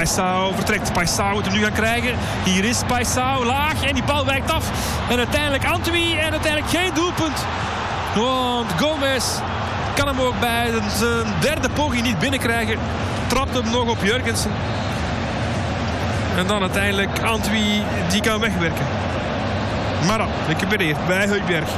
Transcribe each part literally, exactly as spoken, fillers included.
Paisao vertrekt. Paisao moet hem nu gaan krijgen. Hier is Paisao laag en die bal wijkt af. En uiteindelijk Antwi en uiteindelijk geen doelpunt. Want Gomez kan hem ook bij zijn derde poging niet binnenkrijgen. Trapt hem nog op Jurgensen. En dan uiteindelijk Antwi die kan wegwerken. Maar dan, recupereert bij Højbjerg.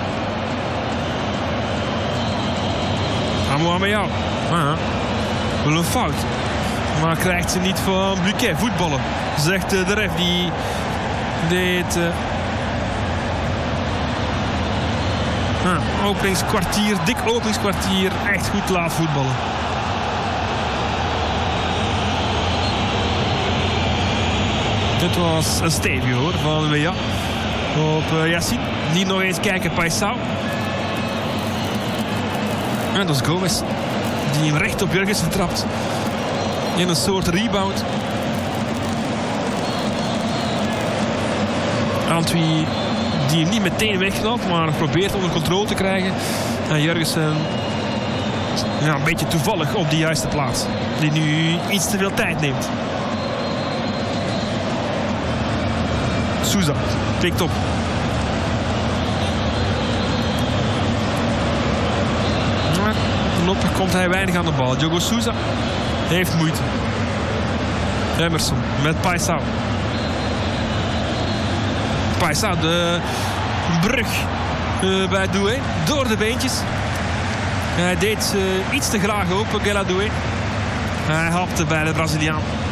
Amoameyao. Ah, wel een fout. Maar krijgt ze niet van Buquet. Voetballen, zegt de ref. Die deed... Uh... Ah, openingskwartier, dik openingskwartier. Echt goed laat voetballen. Dit was een stevige hoor van Weah op uh, Yacine. Niet nog eens kijken, Paisao. En dat is Gomez. Die hem recht op Jurgensen trapt. In een soort rebound. Antwi die hem niet meteen wegknapt, maar probeert onder controle te krijgen. En Jurgensen ja, een beetje toevallig op de juiste plaats. Die nu iets te veel tijd neemt. Sousa pikt op. Maar voorlopig komt hij weinig aan de bal. Diogo Sousa heeft moeite. Emerson met Paisao. Paisao, de brug uh, bij Doué. Door de beentjes. Hij deed uh, iets te graag open, Gela Doué. Hij hapte bij de Braziliaan.